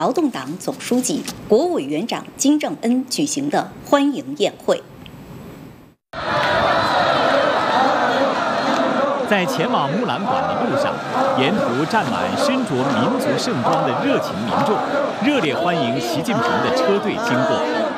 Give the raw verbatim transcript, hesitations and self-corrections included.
劳动党总书记、国务委员长金正恩举行的欢迎宴会。 在前往木兰馆的路上，沿途站满身着民族盛装的热情民众，热烈欢迎习近平的车队经过。